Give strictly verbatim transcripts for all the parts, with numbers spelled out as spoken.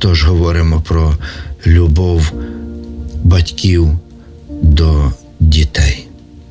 Отож, говоримо про любов батьків до дітей.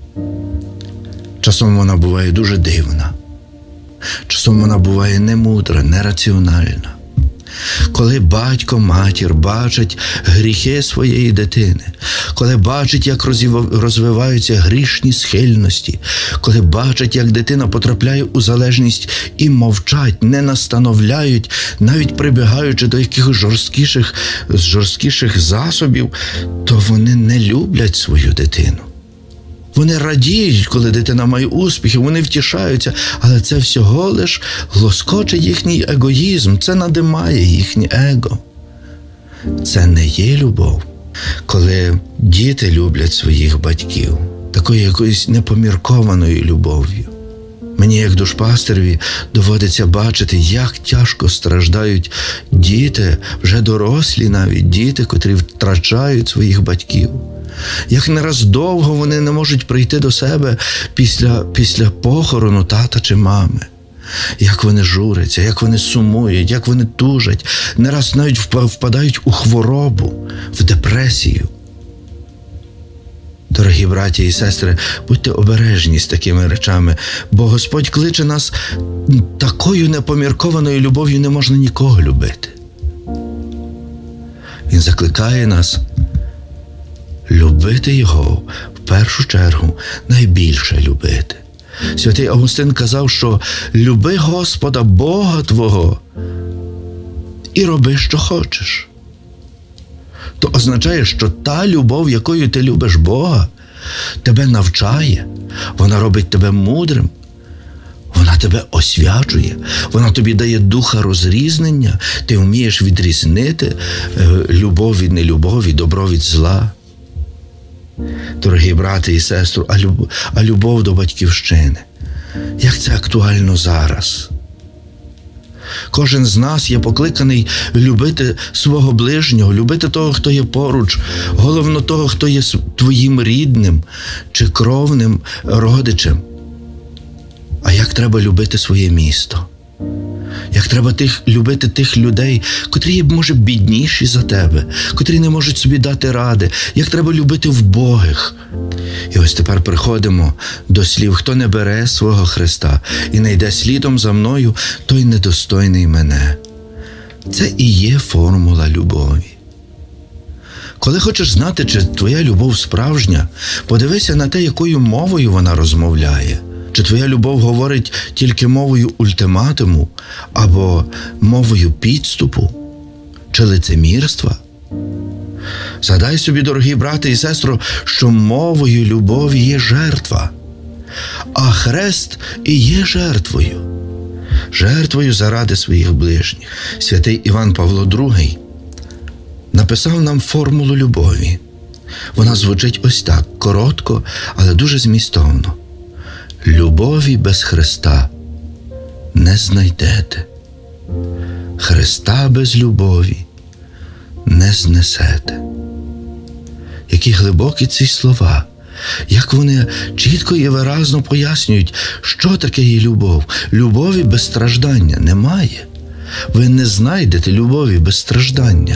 Часом вона буває дуже дивна. Часом вона буває немудра, нераціональна. Коли батько, матір бачать гріхи своєї дитини, коли бачать, як розвиваються грішні схильності, коли бачать, як дитина потрапляє у залежність і мовчать, не настановляють, навіть прибігаючи до якихось жорсткіших, жорсткіших засобів, то вони не люблять свою дитину. Вони радіють, коли дитина має успіхи, вони втішаються, але це всього лиш лоскоче їхній егоїзм, це надимає їхнє его. Це не є любов. Коли діти люблять своїх батьків, такою якоюсь непоміркованою любов'ю. Мені, як душпастерові, доводиться бачити, як тяжко страждають діти, вже дорослі навіть діти, котрі втрачають своїх батьків. Як не раз довго вони не можуть прийти до себе після, після похорону тата чи мами. Як вони журяться, як вони сумують, як вони тужать, не раз навіть впадають у хворобу, в депресію. Дорогі браті і сестри, будьте обережні з такими речами, бо Господь кличе нас такою непоміркованою любов'ю, не можна нікого любити. Він закликає нас любити Його, в першу чергу, найбільше любити. Святий Августин казав, що «люби Господа Бога твого і роби, що хочеш». То означає, що та любов, якою ти любиш Бога, тебе навчає, вона робить тебе мудрим, вона тебе освячує, вона тобі дає духа розрізнення, ти вмієш відрізнити любов від нелюбові, добро від зла. Дорогі брати і сестри, а любов, а любов до батьківщини, як це актуально зараз? Кожен з нас є покликаний любити свого ближнього, любити того, хто є поруч, головно того, хто є твоїм рідним чи кровним родичем. А як треба любити своє місто? Як треба тих, любити тих людей, котрі є, може, бідніші за тебе, котрі не можуть собі дати ради, як треба любити вбогих. І ось тепер приходимо до слів: «Хто не бере свого Христа і не йде слідом за мною, той недостойний мене». Це і є формула любові. Коли хочеш знати, чи твоя любов справжня, подивися на те, якою мовою вона розмовляє. Чи твоя любов говорить тільки мовою ультиматуму або мовою підступу чи лицемірства? Згадай собі, дорогі брати і сестро, що мовою любові є жертва, а хрест і є жертвою. Жертвою заради своїх ближніх. Святий Іван Павло другий написав нам формулу любові. Вона звучить ось так, коротко, але дуже змістовно. Любові без Христа не знайдете. Христа без любові не знесете. Які глибокі ці слова, як вони чітко і виразно пояснюють, що таке є любов. Любові без страждання немає. Ви не знайдете любові без страждання.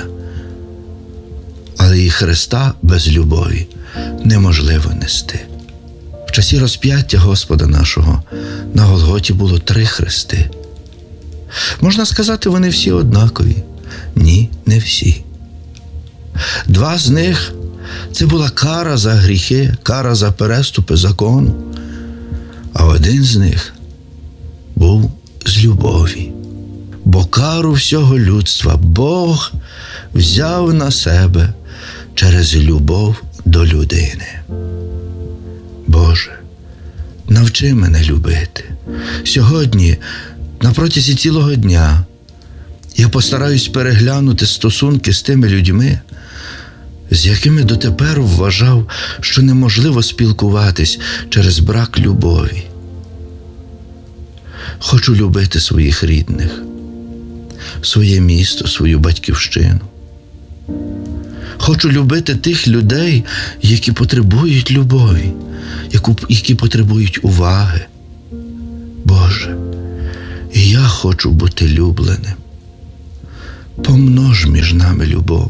Але і Христа без любові неможливо нести. В часі розп'яття Господа нашого на Голготі було три хрести. Можна сказати, вони всі однакові. Ні, не всі. Два з них – це була кара за гріхи, кара за переступи закону. А один з них був з любові. Бо кару всього людства Бог взяв на себе через любов до людини. Боже, навчи мене любити. Сьогодні, на протязі цілого дня, я постараюсь переглянути стосунки з тими людьми, з якими дотепер вважав, що неможливо спілкуватись через брак любові. Хочу любити своїх рідних, своє місто, свою батьківщину. Хочу любити тих людей, які потребують любові, які потребують уваги. Боже, і я хочу бути любленим. помнож між нами любов.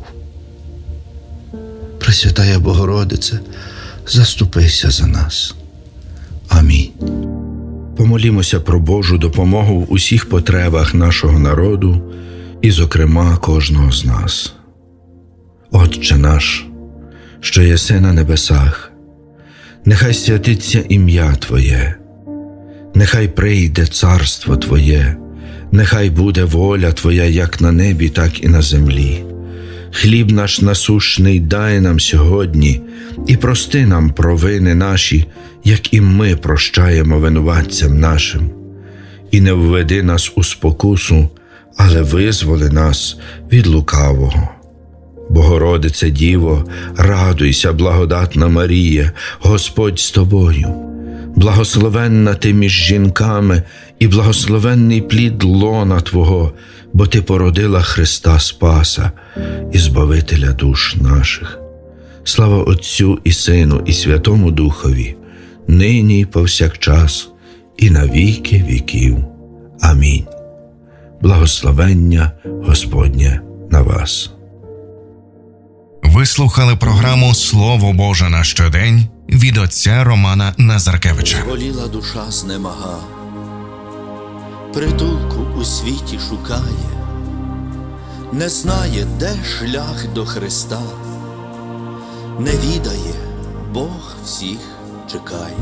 Пресвятая Богородице, заступися за нас. Амінь. Помолімося про Божу допомогу в усіх потребах нашого народу і, зокрема, кожного з нас. Отче наш, що єси на небесах, нехай святиться ім'я Твоє, нехай прийде царство Твоє, нехай буде воля Твоя як на небі, так і на землі. Хліб наш насущний дай нам сьогодні, і прости нам провини наші, як і ми прощаємо винуватцям нашим. І не введи нас у спокусу, але визволи нас від лукавого. Богородице Діво, радуйся, благодатна Марія, Господь з тобою. Благословенна ти між жінками, і благословенний плід лона Твого, бо ти породила Христа Спаса і Збавителя душ наших. Слава Отцю і Сину, і Святому Духові, нині і повсякчас, і на віки віків. Амінь. Благословення Господнє на вас. Ви слухали програму «Слово Боже на щодень» від отця Романа Назаркевича. Боліла душа знемага, притулку у світі шукає, не знає, де шлях до Христа, не відає, Бог всіх чекає.